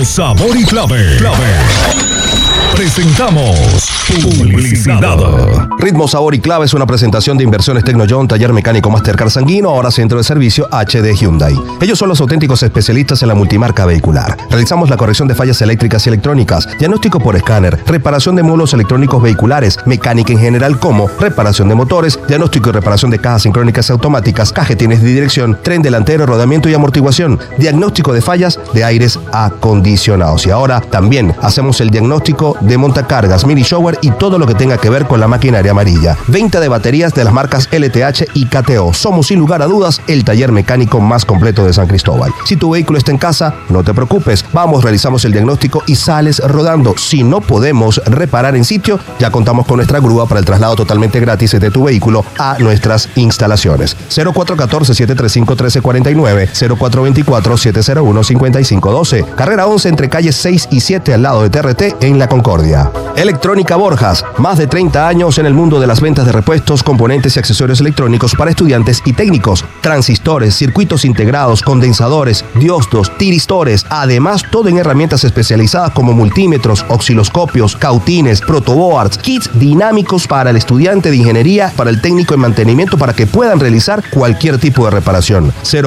Ritmo, sabor y clave. Presentamos publicidad. Ritmo, sabor y clave es una presentación de Inversiones Tecnoyon, taller mecánico Mastercar Sanguino, ahora centro de servicio HD Hyundai. Ellos son los auténticos especialistas en la multimarca vehicular. Realizamos la corrección de fallas eléctricas y electrónicas, diagnóstico por escáner, reparación de módulos electrónicos vehiculares, mecánica en general como reparación de motores, diagnóstico y reparación de cajas sincrónicas y automáticas, cajetines de dirección, tren delantero, rodamiento y amortiguación, diagnóstico de fallas de aires acondicionados. Y ahora también hacemos el diagnóstico de montacargas, mini shower y todo lo que tenga que ver con la maquinaria amarilla. Venta de baterías de las marcas LTH y KTO. Somos sin lugar a dudas el taller mecánico más completo de San Cristóbal. Si tu vehículo está en casa, no te preocupes. Vamos, realizamos el diagnóstico y sales rodando. Si no podemos reparar en sitio, ya contamos con nuestra grúa para el traslado totalmente gratis de tu vehículo a nuestras instalaciones. 0414-735-1349, 0424-701-5512. Carrera 11 entre calles 6 y 7 al lado de TRT en La Concordia. Electrónica Borjas, más de 30 años en el mundo de las ventas de repuestos, componentes y accesorios electrónicos para estudiantes y técnicos, transistores, circuitos integrados, condensadores, diosdos, tiristores, además todo en herramientas especializadas como multímetros, osciloscopios, cautines, protoboards, kits dinámicos para el estudiante de ingeniería, para el técnico en mantenimiento, para que puedan realizar cualquier tipo de reparación.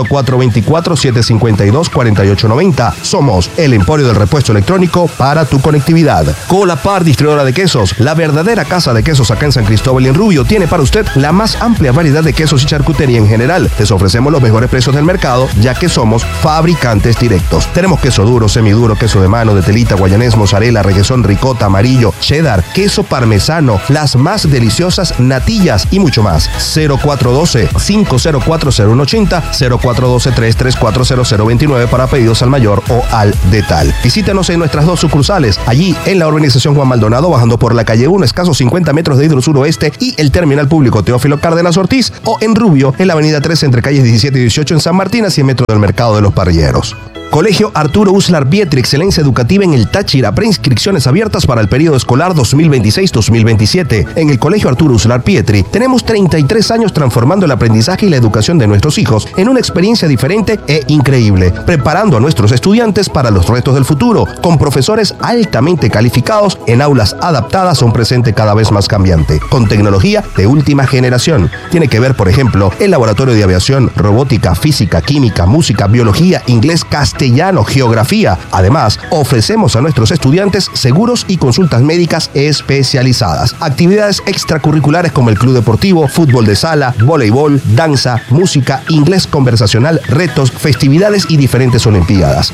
0424-752-4890. Somos el emporio del repuesto electrónico para tu conectividad. Colapar, distribuidora de quesos, la verdadera casa de quesos acá en San Cristóbal y en Rubio, tiene para usted la más amplia variedad de quesos y charcutería en general. Les ofrecemos los mejores precios del mercado, ya que somos fabricantes directos. Tenemos queso duro, semiduro, queso de mano, de telita, guayanés, mozzarella, requesón, ricota, amarillo, cheddar, queso parmesano, las más deliciosas natillas y mucho más. 0412-504-0180, 0412-334-0029 para pedidos al mayor o al detal. Visítenos en nuestras dos sucursales, allí en la urbanización Juan Maldonado, bajando por la calle 1, escasos 50 metros de Hidrosur Oeste y el terminal público Teófilo Cárdenas Ortiz, o en Rubio, en la avenida 13 entre calles 17 y 18 en San Martín, a 100 metros del mercado de los Parrilleros. Colegio Arturo Uslar Pietri, excelencia educativa en el Táchira, preinscripciones abiertas para el periodo escolar 2026-2027. En el Colegio Arturo Uslar Pietri tenemos 33 años transformando el aprendizaje y la educación de nuestros hijos en una experiencia diferente e increíble, preparando a nuestros estudiantes para los retos del futuro, con profesores altamente calificados en aulas adaptadas a un presente cada vez más cambiante, con tecnología de última generación. Tiene que ver, por ejemplo, el laboratorio de aviación, robótica, física, química, música, biología, inglés, castellano, geografía. Además, ofrecemos a nuestros estudiantes seguros y consultas médicas especializadas. Actividades extracurriculares como el club deportivo, fútbol de sala, voleibol, danza, música, inglés conversacional, retos, festividades y diferentes olimpiadas.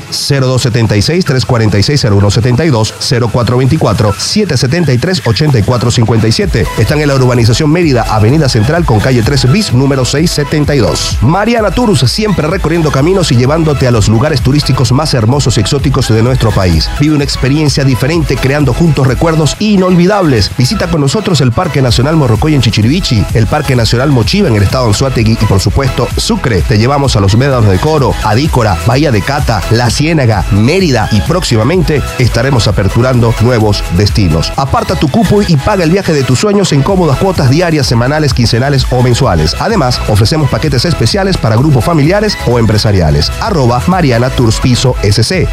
0276-346-0172, 0424-773-8457. Están en la urbanización Mérida, Avenida Central con calle 3 bis, número 672. Mariana Tours, siempre recorriendo caminos y llevándote a los lugares turísticos más hermosos y exóticos de nuestro país. Vive una experiencia diferente creando juntos recuerdos inolvidables. Visita con nosotros el Parque Nacional Morrocoy en Chichirivichi, el Parque Nacional Mochiva en el estado Anzoátegui y por supuesto Sucre. Te llevamos a los Médanos de Coro, Adícora, Bahía de Cata, La Ciénaga, Mérida y próximamente estaremos aperturando nuevos destinos. Aparta tu cupo y paga el viaje de tus sueños en cómodas cuotas diarias, semanales, quincenales o mensuales. Además, ofrecemos paquetes especiales para grupos familiares o empresariales. @Mariana Tours Piso SC,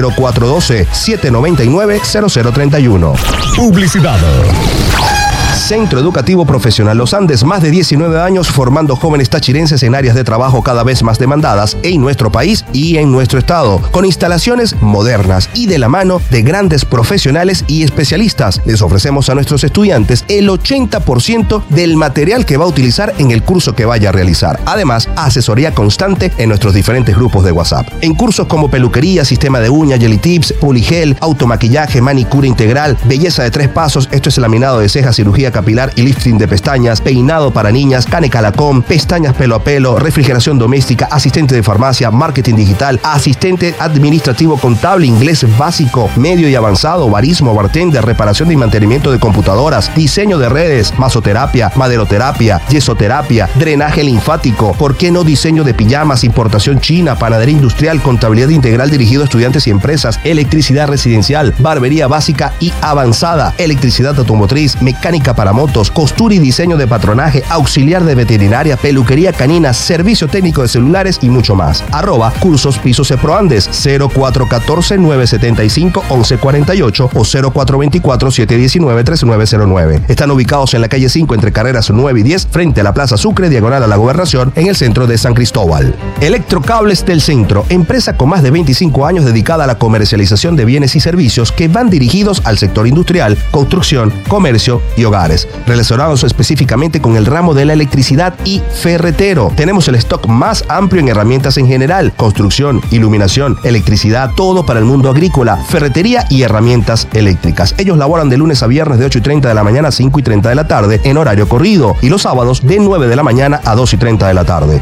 0412-799-0031. Publicidad. Centro Educativo Profesional Los Andes, más de 19 años formando jóvenes tachirenses en áreas de trabajo cada vez más demandadas en nuestro país y en nuestro estado, con instalaciones modernas y de la mano de grandes profesionales y especialistas. Les ofrecemos a nuestros estudiantes el 80% del material que va a utilizar en el curso que vaya a realizar. Además, asesoría constante en nuestros diferentes grupos de WhatsApp. En cursos como peluquería, sistema de uñas, jelly tips, poligel, automaquillaje, manicura integral, belleza de 3 pasos, esto es laminado de cejas, cirugía capilar y lifting de pestañas, peinado para niñas, cane calacón, pestañas pelo a pelo, refrigeración doméstica, asistente de farmacia, marketing digital, asistente administrativo contable, inglés básico, medio y avanzado, barismo, bartender, reparación y mantenimiento de computadoras, diseño de redes, masoterapia, maderoterapia, yesoterapia, drenaje linfático, ¿por qué no diseño de pijamas, importación china, panadería industrial, contabilidad integral dirigido a estudiantes y empresas, electricidad residencial, barbería básica y avanzada, electricidad automotriz, mecánica mecánica para motos, costura y diseño de patronaje, auxiliar de veterinaria, peluquería canina, servicio técnico de celulares y mucho más. @Cursos Pisos Ceproandes 0414-975-1148 o 0424-719-3909. Están ubicados en la calle 5 entre carreras 9 y 10 frente a la Plaza Sucre, diagonal a la Gobernación, en el centro de San Cristóbal. Electrocables del Centro, empresa con más de 25 años dedicada a la comercialización de bienes y servicios que van dirigidos al sector industrial, construcción, comercio y hogares, relacionados específicamente con el ramo de la electricidad y ferretero. Tenemos el stock más amplio en herramientas en general, construcción, iluminación, electricidad, todo para el mundo agrícola, ferretería y herramientas eléctricas. Ellos laboran de lunes a viernes de 8:30 de la mañana a 5:30 de la tarde en horario corrido y los sábados de 9 de la mañana a 2:30 de la tarde.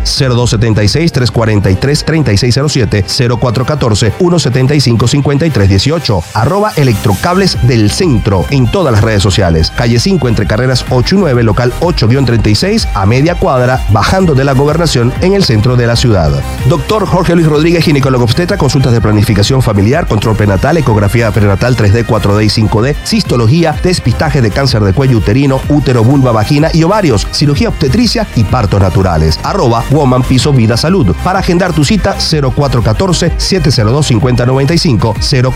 0276-343-3607, 0414-175-5318. @Electrocables del Centro en todas las redes sociales. Calle 5 entre carreras 8 y 9, local 8-36, a media cuadra, bajando de la Gobernación en el centro de la ciudad. Doctor Jorge Luis Rodríguez, ginecólogo obstetra, consultas de planificación familiar, control prenatal, ecografía prenatal 3D, 4D y 5D, cistología, despistaje de cáncer de cuello uterino, útero, vulva, vagina y ovarios, cirugía obstetricia y partos naturales. @Woman Piso Vida Salud. Para agendar tu cita, 0414-702-5095,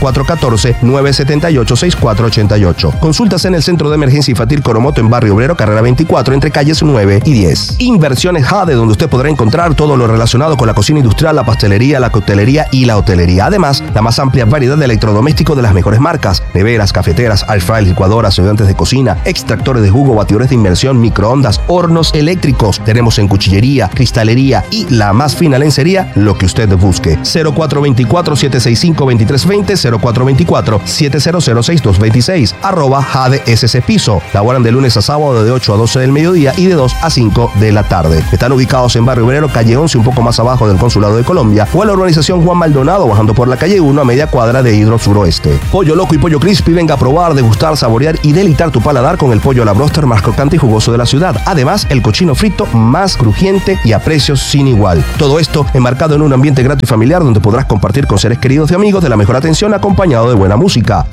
0414-978-6488. Consultas en el Centro de Emergencia Infantil Coromoto en Barrio Obrero, carrera 24, entre calles 9 y 10. Inversiones Jade, donde usted podrá encontrar todo lo relacionado con la cocina industrial, la pastelería, la coctelería y la hotelería. Además, la más amplia variedad de electrodomésticos de las mejores marcas: neveras, cafeteras, air fryers, licuadoras, ayudantes de cocina, extractores de jugo, batidores de inmersión, microondas, hornos eléctricos. Tenemos en cuchillería, cristalería y la más fina lencería, lo que usted busque. 0424-765-2320, 0424-700-6226, @Jade SC Piso. Laboran de lunes a sábado de 8 a 12 del mediodía y de 2 a 5 de la tarde. Están ubicados en Barrio Obrero, calle 11, un poco más abajo del Consulado de Colombia, o en la urbanización Juan Maldonado, bajando por la calle 1 a media cuadra de Hidro Suroeste. Pollo Loco y Pollo Crispy, venga a probar, degustar, saborear y deleitar tu paladar con el pollo a la broster más crocante y jugoso de la ciudad. Además, el cochino frito más crujiente y a precios sin igual. Todo esto enmarcado en un ambiente grato y familiar donde podrás compartir con seres queridos y amigos de la mejor atención acompañado de buena música.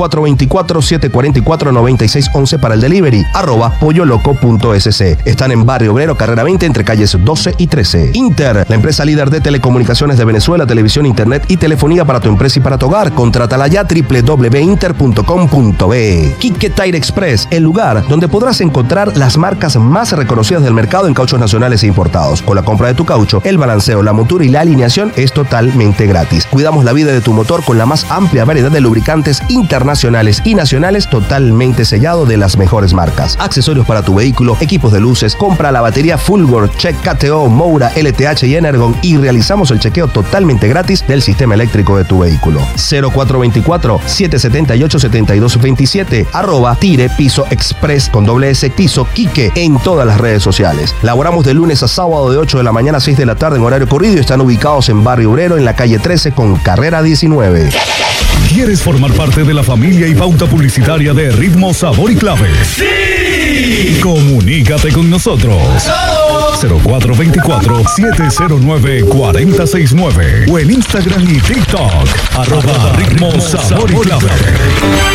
0424-744-9611 para el delivery. @polloloco.sc. Están en Barrio Obrero, carrera 20, entre calles 12 y 13. Inter, la empresa líder de telecomunicaciones de Venezuela, televisión, internet y telefonía para tu empresa y para tu hogar. Contrátala ya, www.inter.com.be. Quique Tire Express, el lugar donde podrás encontrar las marcas más reconocidas del mercado en cauchos nacionales e importados. Con la compra de tu caucho, el balanceo, la montura y la alineación es totalmente gratis. Cuidamos la vida de tu motor con la más amplia variedad de lubricantes internacionales y nacionales totalmente sellado de las mejores marcas. Accesorios para tu vehículo, equipos de luces, compra la batería Fulgor, Check KTO, Moura, LTH y Energon y realizamos el chequeo totalmente gratis del sistema eléctrico de tu vehículo. 0424-778-7227, @Tire Piso Express con /S Piso Quique en todas las redes sociales. Laboramos de lunes a sábado de 8 de la mañana a 6 de la tarde en horario corrido y están ubicados en Barrio Obrero en la calle 13 con carrera 19. ¿Quieres formar parte de la familia y pauta publicitaria de Ritmo, Sabor y Clave? ¡Sí! Comunícate con nosotros. 0424-709-4069 o en Instagram y TikTok @Ritmo, Sabor y Clave.